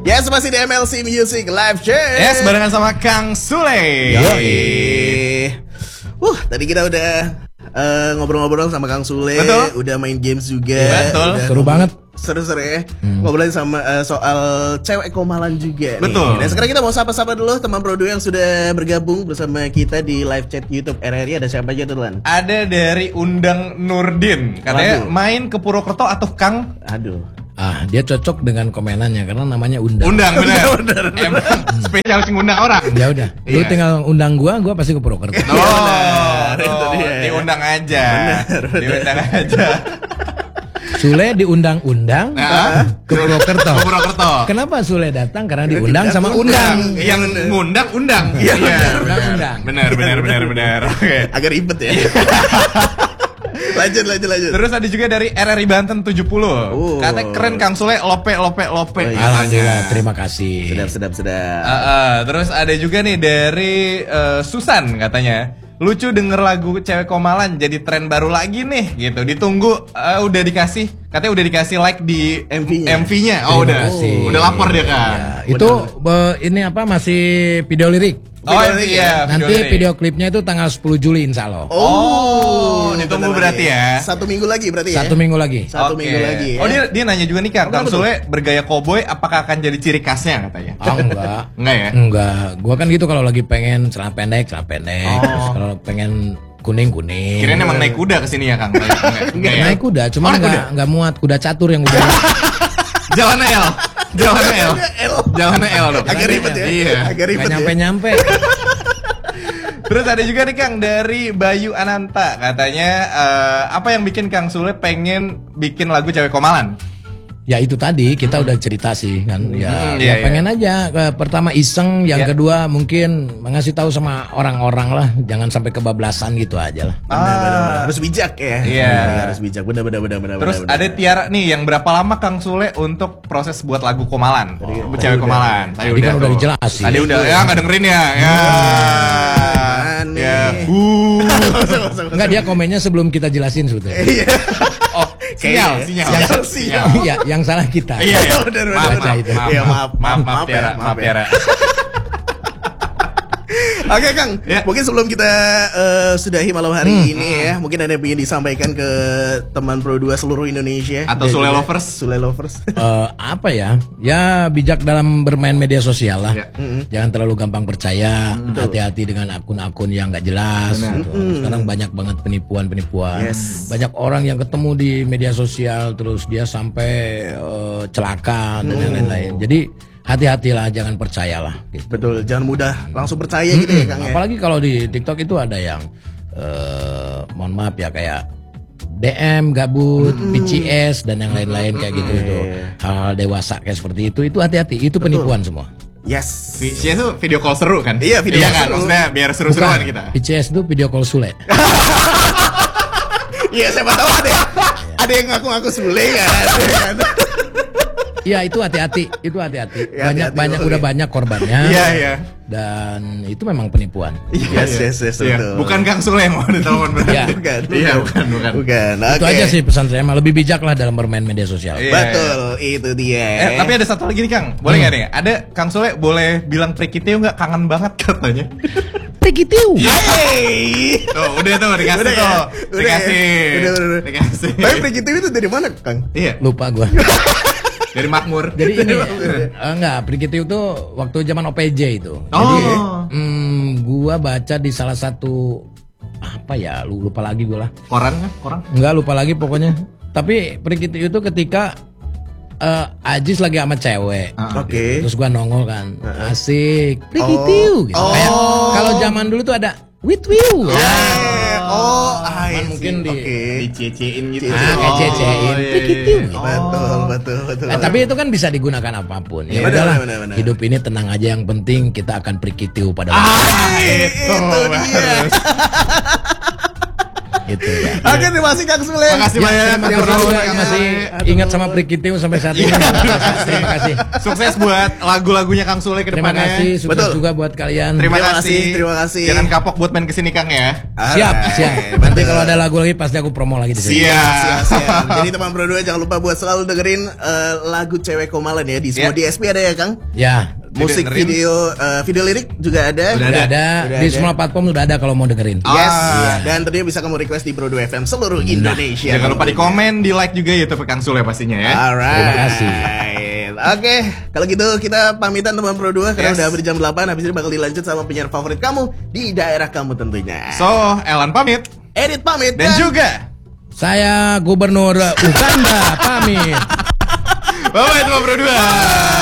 Yes, masih di MLC Music Live Chat. Yes, barengan sama Kang Sule. Tadi kita udah ngobrol-ngobrol sama Kang Sule. Betul. Udah main games juga. Betul. Seru banget. Seru-seru ya. Ngobrolin sama soal cewek komalan juga. Betul. Nih. Dan sekarang kita mau sapa-sapa dulu teman Produ yang sudah bergabung bersama kita di live chat YouTube RRI. Ada siapa aja tuh, Lan? Ada dari Undang Nurdin. Katanya main ke Purwokerto atau Kang? Aduh. Dia cocok dengan komenannya karena namanya Undang. Undang bener. Emang spesial sing undang orang. Ya udah, lu tinggal undang gua pasti ke Purwokerto. Itu dia. Diundang aja. Diundang aja. Sule diundang-undang ke Purwokerto. Kenapa Sule datang? Karena diundang sama undang. Yang ngundang undang. Iya. Undang. Benar. Oke. Agak ribet ya. Lanjut. Terus ada juga dari RRI Banten 70. Katanya keren Kang Sule, lope. Alhamdulillah, terima kasih. Sedap. Terus ada juga nih dari Susan katanya. Lucu denger lagu Cewek Komalan jadi tren baru lagi nih gitu. Ditunggu udah dikasih, katanya udah dikasih like di MV-nya. Oh, udah lapor dia kan. Ya, itu ini apa masih video lirik. Iya. Nanti video klipnya itu tanggal 10 Juli insya Allah. Ditunggu berarti ya. 1 minggu lagi berarti ya. 1 minggu lagi. Satu minggu lagi. Oh, dia nanya juga nih Kang Sule bergaya koboi apakah akan jadi ciri khasnya katanya? Enggak. Enggak ya? Enggak. Gua kan gitu kalau lagi pengen celana pendek. Terus kalau pengen kuning. Kirain emang naik kuda kesini ya Kang? Enggak naik kuda, cuma enggak muat kuda catur yang udah. Jalannya L dong. Agak ribet ya. Iya. Agak ribet. Nyampe. Terus ada juga nih Kang dari Bayu Ananta katanya apa yang bikin Kang Sule pengen bikin lagu Cewek Komalan? Ya itu tadi kita udah cerita sih kan iya. Pengen aja pertama iseng, yang kedua mungkin ngasih tahu sama orang-orang lah, jangan sampai kebablasan gitu aja lah. Benar. Harus bijak ya. Iya. Harus bijak. Benar. Terus ada Tiara nih yang berapa lama Kang Sule untuk proses buat lagu Komalan? Cewek Komalan. Tadi kan udah dijelasin. Tadi udah ya nggak dengerin ya. Enggak, dia komennya sebelum kita jelasin sebetulnya. Iya. Sinyal. Iya, yang salah kita. Iya. Maaf Tiara. Oke Kang, mungkin sebelum kita sudahi malam hari ini ya, mungkin ada yang ingin disampaikan ke teman Pro 2 seluruh Indonesia atau Sule Lovers. Apa ya? Ya bijak dalam bermain media sosial lah. Jangan terlalu gampang percaya. Hati-hati dengan akun-akun yang nggak jelas. Gitu. Sekarang banyak banget penipuan. Banyak orang yang ketemu di media sosial terus dia sampai celaka dan lain-lain. Jadi hati-hatilah, jangan percayalah gitu. Betul, jangan mudah langsung percaya gitu ya Kang ya. Apalagi kalau di TikTok itu ada yang mohon maaf ya kayak DM gabut, PCS dan yang lain-lain kayak gitu itu. Hal-hal dewasa kayak seperti itu hati-hati, itu penipuan semua. Yes. PCS itu video call seru kan? Iya, video call kan? seru. Maksudnya biar seru-seruan kita. PCS itu video call Sule. Iya, siapa tahu ada yang ngaku-ngaku Sule kan. Iya, itu hati-hati. Ya, Banyak korbannya. Iya. Dan itu memang penipuan. Yes, iya. Bukan Kang Sule yang mau ditelepon berarti. Bukan. Itu aja sih pesan saya, lebih bijak lah dalam bermain media sosial. Betul, itu dia. Tapi ada satu lagi nih Kang, boleh nggak nih? Ada Kang Sule boleh bilang Prikiteu nggak, kangen banget katanya. Prikiteu. Tuh, udah dikasih tuh. Dikasih. Tapi Prikiteu itu dari mana Kang? Iya. Lupa gua. Dari Makmur. Jadi ini enggak, Prikiteu itu waktu zaman OPJ itu. Jadi gua baca di salah satu apa ya, lupa lagi gua lah. Koran? Enggak, lupa lagi pokoknya. Tapi Prikiteu itu ketika Ajis lagi sama cewek. Oke. Terus gua nongol kan. Asik. Prikiteu gitu. Kayak kalau zaman dulu tuh ada Witwiu. Mungkin dicecein gitu. Kayak cecein. Prikiteu. Betul. Tapi itu kan bisa digunakan apapun. Ya udahlah. Hidup ini tenang aja, yang penting kita akan Prikiteu pada waktu. Itu dia. Gitu ya. Oke, terima kasih Kang Sule. Makasih banyak. Terima kasih juga yang masih ingat sama Prikitiu sampai saat ini. Terima kasih. Sukses buat lagu-lagunya Kang Sule ke Terima depannya. kasih, sukses Betul. juga buat kalian. Terima Terima kasih. kasih, terima kasih. Jangan kapok buat main kesini Kang ya. Siap. Nanti kalau ada lagu lagi pasti aku promo lagi di sini. Siap. Jadi teman Pro 2 jangan lupa buat selalu dengerin lagu Cewek Komalan ya di semua DSP ada ya Kang. Ya, Musik dengerin. video lirik juga ada. Udah udah ada Udah di ada. semua platform udah ada kalau mau dengerin. Yes. Iya. Dan tentunya bisa kamu request di Pro 2 FM seluruh Indonesia. Jangan lupa di komen, di like juga YouTube Kang Sule pastinya ya. Alright. Terima kasih. Oke, kalau gitu kita pamitan teman Pro 2 karena Yes. udah berjam 8. Habis ini bakal dilanjut sama penyiar favorit kamu di daerah kamu tentunya. So, Elan pamit Edit pamit dan juga Saya Gubernur Uganda pamit. bye-bye teman Pro 2.